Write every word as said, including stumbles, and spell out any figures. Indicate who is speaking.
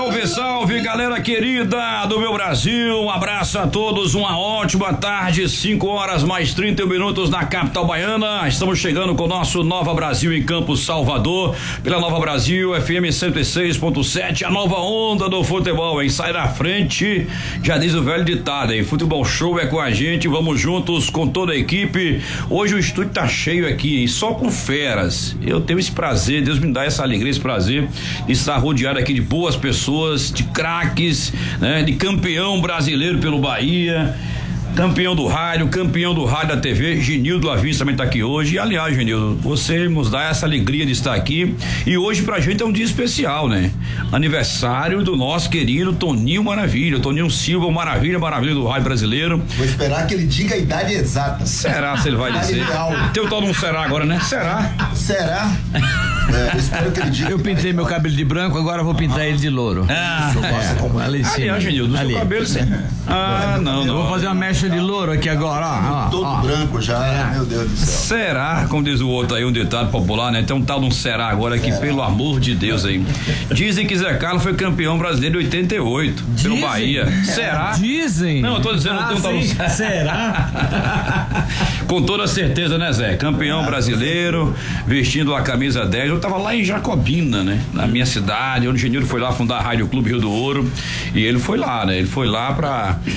Speaker 1: Salve, salve, galera querida do meu Brasil, um abraço a todos, uma ótima tarde, cinco horas mais trinta minutos na capital baiana. Estamos chegando com o nosso Nova Brasil em Campos Salvador, pela Nova Brasil F M cento e seis ponto sete, a nova onda do futebol, hein? Sai da frente, já diz o velho ditado, hein? Futebol Show é com a gente, vamos juntos com toda a equipe. Hoje o estúdio tá cheio aqui, hein? Só com feras. Eu tenho esse prazer, Deus me dá essa alegria, esse prazer de estar rodeado aqui de boas pessoas, de craques, né? De campeão brasileiro pelo Bahia, campeão do rádio, campeão do rádio da T V, Genildo Lavins também tá aqui hoje. E aliás, Genildo, você nos dá essa alegria de estar aqui, e hoje pra gente é um dia especial, né? Aniversário do nosso querido Toninho Maravilha, Toninho Silva, Maravilha, Maravilha do rádio brasileiro.
Speaker 2: Vou esperar que ele diga a idade exata.
Speaker 1: Será se ele vai dizer? Tem o tal de um será agora, né? Será?
Speaker 2: Será? É, eu espero que ele diga.
Speaker 3: Eu pintei meu cabelo de branco, agora vou pintar ele de louro.
Speaker 1: Ah,
Speaker 3: é, ali sim.
Speaker 1: Aliás, Genildo, do seu cabelo sim. Ah, não, não.
Speaker 3: Vou fazer uma mecha de louro aqui agora, ó. ó
Speaker 2: Todo
Speaker 3: ó.
Speaker 2: branco já, é. Meu Deus do céu.
Speaker 1: Será, como diz o outro aí, um ditado popular, né? Tem um tal de um será agora que, pelo amor de Deus aí. Dizem que Zé Carlos foi campeão brasileiro de oitenta e oito, pelo Bahia. Será?
Speaker 3: Dizem?
Speaker 1: Não, eu tô dizendo,
Speaker 3: ah,
Speaker 1: tem um tal de um
Speaker 3: será?
Speaker 1: Com toda certeza, né, Zé? Campeão brasileiro, vestindo a camisa dez. Eu tava lá em Jacobina, né? Na minha cidade, onde o Genildo foi lá fundar a Rádio Clube Rio do Ouro. E ele foi lá, né? Ele foi lá pra